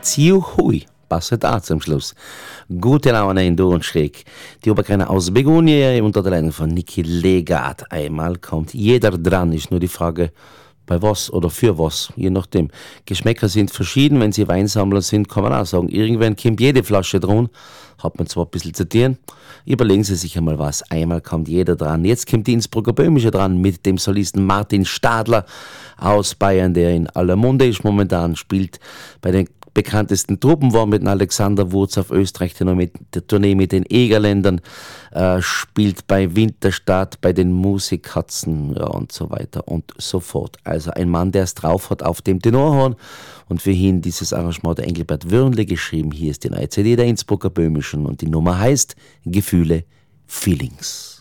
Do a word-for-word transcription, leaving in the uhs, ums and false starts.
Ziu hui, passet auch zum Schluss. Gute Laune in Dur und Schräg. Die Oberkreiner aus Begonie unter der Leitung von Niki Legat. Einmal kommt jeder dran, ist nur die Frage, bei was oder für was, je nachdem. Geschmäcker sind verschieden, wenn Sie Weinsammler sind, kann man auch sagen, irgendwann kommt jede Flasche dran, hat man zwar ein bisschen zu tun, überlegen Sie sich einmal was, einmal kommt jeder dran. Jetzt kommt die Innsbrucker Böhmische dran mit dem Solisten Martin Stadler aus Bayern, der in aller Munde ist momentan, spielt bei den bekanntesten Truppen, war mit dem Alexander Wurz auf Österreich mit der Tournee mit den Egerländern, äh, spielt bei Winterstadt, bei den Musikkatzen, ja, und so weiter und so fort. Also ein Mann, der es drauf hat auf dem Tenorhorn, und für ihn dieses Arrangement der Engelbert Würnle geschrieben. Hier ist die neue C D der Innsbrucker Böhmischen und die Nummer heißt Gefühle, Feelings.